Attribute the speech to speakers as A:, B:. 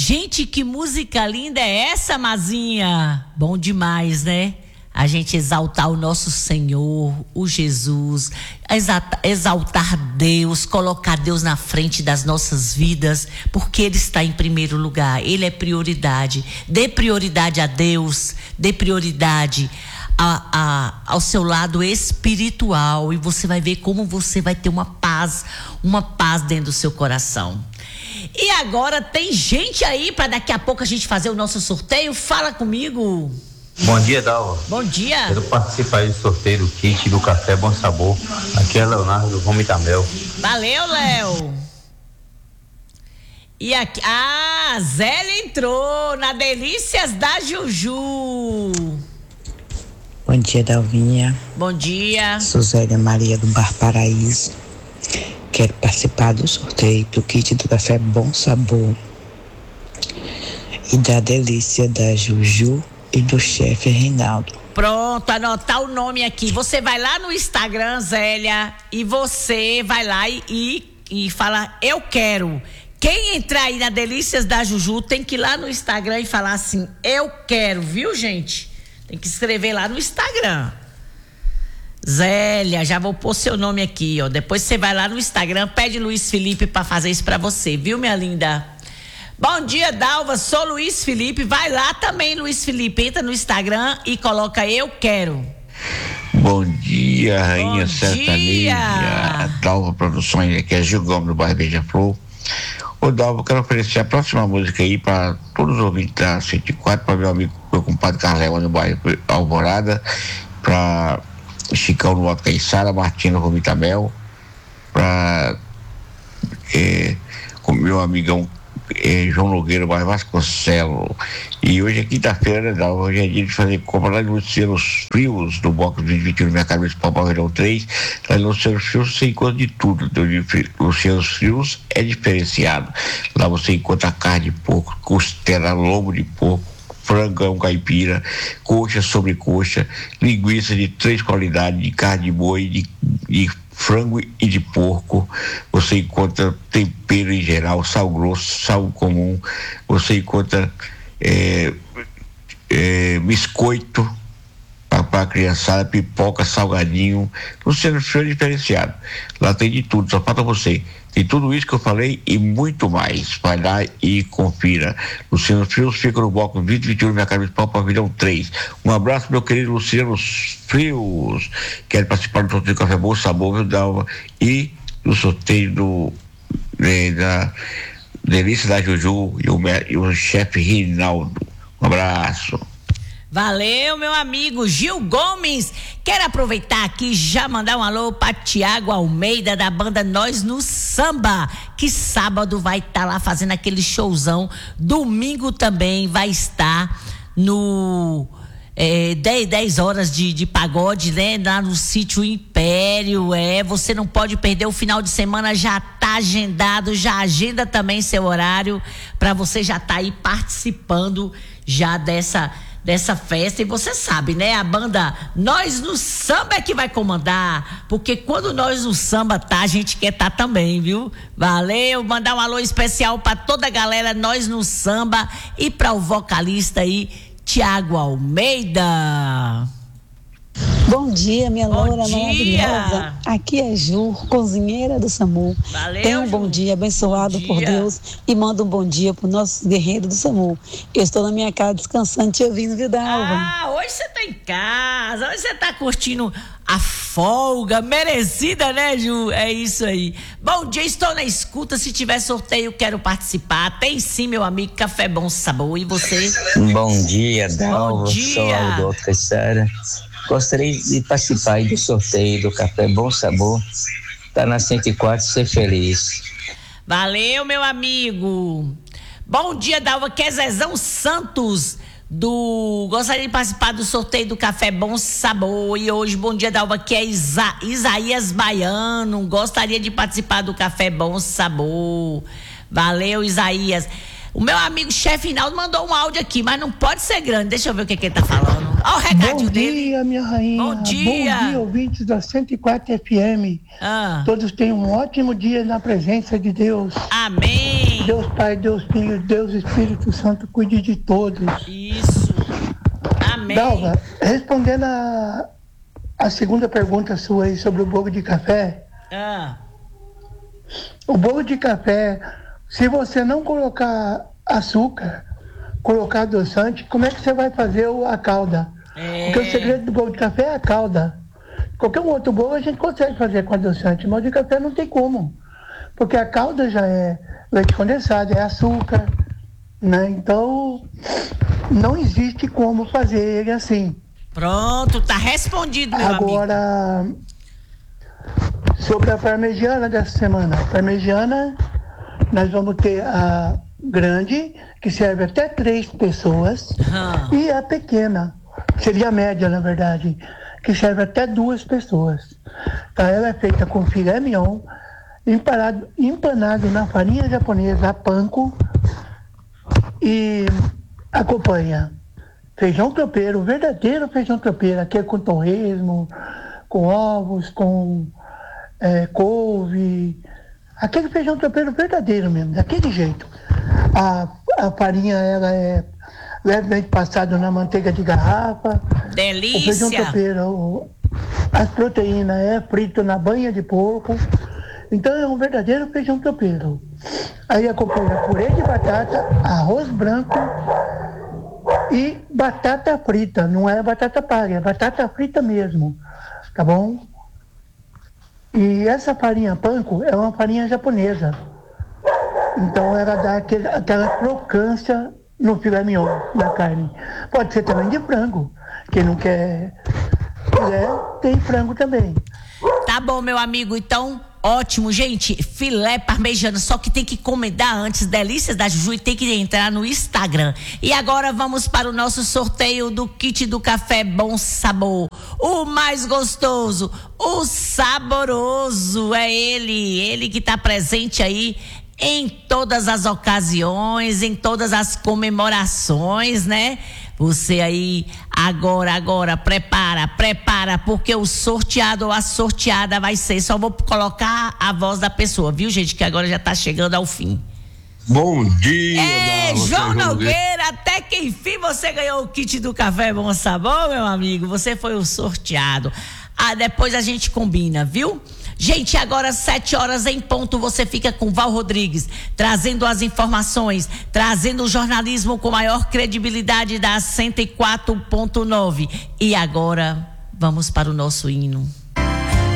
A: Gente, que música linda é essa, Mazinha? Bom demais, né? A gente exaltar o nosso Senhor, o Jesus, exaltar Deus, colocar Deus na frente das nossas vidas, porque Ele está em primeiro lugar, Ele é prioridade. Dê prioridade a Deus, dê prioridade ao seu lado espiritual, e você vai ver como você vai ter uma paz dentro do seu coração. E agora tem gente aí para daqui a pouco a gente fazer o nosso sorteio. Fala comigo.
B: Bom dia, Dalva.
A: Bom dia.
B: Quero participar do sorteio do kit do Café Bom Sabor. Aqui é Leonardo do Vomitamel.
A: Valeu, Léo. E aqui, Zélia entrou na Delícias da Juju.
C: Bom dia, Dalvinha.
A: Bom dia.
C: Sou Zélia Maria do Bar Paraíso. Quero participar do sorteio do kit do Café Bom Sabor e da Delícia da Juju e do chefe Reinaldo.
A: Pronto, anotar o nome aqui. Você vai lá no Instagram, Zélia, e você vai lá e fala, eu quero. Quem entrar aí na Delícias da Juju tem que ir lá no Instagram e falar assim, eu quero, viu, gente? Tem que escrever lá no Instagram. Zélia, já vou pôr seu nome aqui, ó. Depois você vai lá no Instagram, pede Luiz Felipe pra fazer isso pra você, viu, minha linda? Bom dia, Dalva, sou Luiz Felipe. Vai lá também, Luiz Felipe. Entra no Instagram e coloca eu quero.
D: Bom dia, Rainha Sertaneja. Dalva Produções, aqui é Gil Gomes do bairro Beija-Flor. Ô, Dalva, eu quero oferecer a próxima música aí para todos os ouvintes da 104, para meu amigo, meu compadre Carlão no bairro Alvorada, para Chicão no Alto Caiçara, Martino Vomitamel, para com meu amigão João Nogueira, bairro Vasconcelos. E hoje é quinta-feira, né? Hoje é dia de fazer compra lá de Lucianos Frios, do Bloco 2021 no Mercado Municipal Pavilhão 3. Lá em Lucianos Frios você encontra de tudo. Lucianos Frios é diferenciado. Lá você encontra carne de porco, costela, lombo de porco, frangão caipira, coxa sobre coxa, linguiça de 3 qualidades, de carne de boi, de frango e de porco. Você encontra tempero em geral, sal grosso, sal comum. Você encontra biscoito para a criançada, pipoca, salgadinho. Luciano Frios é diferenciado. Lá tem de tudo, só falta você. Tem tudo isso que eu falei e muito mais. Vai lá e confira. Luciano Frios fica no bloco 2021 no Mercado Municipal Pavilhão 3. Um abraço, meu querido Luciano Frios. Quero participar do sorteio do Café Bom Sabor, viu, Dalva? E do sorteio da Delícia da Juju e o chefe Reinaldo. Um abraço.
A: Valeu, meu amigo Gil Gomes. Quero aproveitar aqui e já mandar um alô para Tiago Almeida, da banda Nós no Samba, que sábado vai estar lá fazendo aquele showzão. Domingo também vai estar no 10 horas de pagode, né? Lá no Sítio Império. Você não pode perder o final de semana, já tá agendado, já agenda também seu horário para você já tá aí participando já dessa festa. E você sabe, né? A banda Nós no Samba é que vai comandar, porque quando Nós no Samba tá, a gente quer tá também, viu? Valeu, mandar um alô especial pra toda a galera Nós no Samba e pra o vocalista aí, Tiago Almeida.
E: Bom dia, minha loura maravilhosa. Aqui é Ju, cozinheira do SAMU.
A: Valeu,
E: Tenha um bom dia abençoado por Deus e manda um bom dia pro nosso guerreiro do SAMU. Eu estou na minha casa descansando, te ouvindo, viu, Dalva?
A: Hoje você tá em casa, hoje você tá curtindo a folga merecida, né, Ju? É isso aí. Bom dia, estou na escuta. Se tiver sorteio, quero participar. Tem sim, meu amigo, Café Bom Sabor. E você?
F: Bom dia, Dalva.
A: Bom dia.
F: Sou o Aldo Caissara. Gostaria de participar aí do sorteio do Café Bom Sabor. Tá na 104, ser feliz.
A: Valeu, meu amigo. Bom dia, Dalva, que é Zezão Santos gostaria de participar do sorteio do Café Bom Sabor. E hoje, bom dia, Dalva, que é Isaías Baiano, gostaria de participar do Café Bom Sabor. Valeu, Isaías. O meu amigo chefe Reinaldo mandou um áudio aqui, mas não pode ser grande. Deixa eu ver o que ele tá falando. Olha o recadinho dele.
G: Bom dia, minha rainha.
A: Bom dia.
G: Bom dia, ouvintes da 104 FM. Todos tenham um ótimo dia na presença de Deus.
A: Amém.
G: Deus Pai, Deus Filho, Deus Espírito Santo cuide de todos.
A: Isso. Amém.
G: Dalva, respondendo a segunda pergunta sua aí sobre o bolo de café. O bolo de café, se você não colocar açúcar, colocar adoçante, como é que você vai fazer a calda? Porque o segredo do bolo de café é a calda. Qualquer um outro bolo a gente consegue fazer com adoçante, mas o de café não tem como. Porque a calda já é leite condensado, é açúcar, né? Então, não existe como fazer ele assim.
A: Pronto, tá respondido, meu amigo.
G: Agora, sobre a parmegiana dessa semana. A parmegiana, nós vamos ter a grande, que serve até 3 pessoas, e a pequena, seria a média, na verdade, que serve até 2 pessoas. Então, ela é feita com filé mignon, empanado na farinha japonesa, a panko, e acompanha feijão tropeiro, verdadeiro feijão tropeiro, aquele com torresmo, com ovos, com couve, aquele feijão tropeiro verdadeiro mesmo, daquele jeito. A farinha, ela é levemente passada na manteiga de garrafa.
A: Delícia!
G: O feijão tropeiro, as proteínas é frito na banha de porco. Então é um verdadeiro feijão tropeiro. Aí acompanha purê de batata, arroz branco e batata frita. Não é batata palha, é batata frita mesmo. Tá bom? E essa farinha panko é uma farinha japonesa. Então ela dá aquela crocância no filé mignon da carne. Pode ser também de frango. Quem não quer filé, tem frango também.
A: Tá bom, meu amigo. Então, ótimo, gente. Filé parmegiana, só que tem que encomendar antes. Delícias da Juju, e tem que entrar no Instagram. E agora vamos para o nosso sorteio do kit do café Bom Sabor. O mais gostoso, o saboroso, é ele que tá presente aí em todas as ocasiões, em todas as comemorações, né? Você aí, agora, prepara, porque o sorteado ou a sorteada vai ser, só vou colocar a voz da pessoa, viu, gente? Que agora já tá chegando ao fim.
H: Bom dia,
A: João Nogueira, até que enfim você ganhou o kit do Café Bom Sabor, meu amigo. Você foi o sorteado. Depois a gente combina, viu? Gente, agora 7h em ponto, você fica com Val Rodrigues, trazendo as informações, trazendo o jornalismo com maior credibilidade da 104.9. E agora, vamos para o nosso hino.